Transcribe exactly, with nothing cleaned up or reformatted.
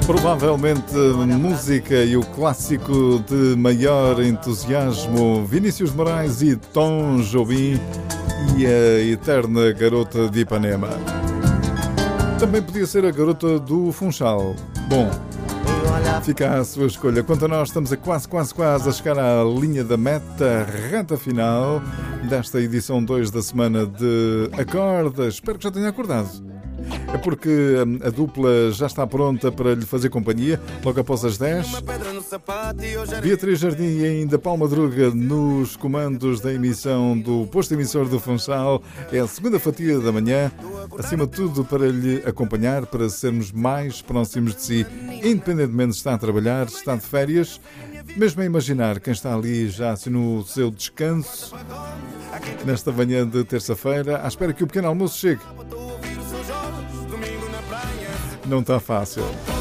Provavelmente música e o clássico de maior entusiasmo, Vinícius de Moraes e Tom Jobim e a eterna Garota de Ipanema. Também podia ser a Garota do Funchal. Bom, fica a sua escolha. Quanto a nós, estamos a quase, quase, quase a chegar à linha da meta, reta final desta edição dois da semana de Acorda. Espero que já tenha acordado. É porque a dupla já está pronta para lhe fazer companhia logo após as dez. Beatriz Jardim e ainda Paulo Madruga nos comandos da emissão do posto emissor do Funchal. É a segunda fatia da manhã, acima de tudo para lhe acompanhar, para sermos mais próximos de si, independentemente de estar a trabalhar, se está de férias, mesmo a imaginar quem está ali já assim no seu descanso, nesta manhã de terça-feira, à espera que o pequeno almoço chegue. Não está fácil.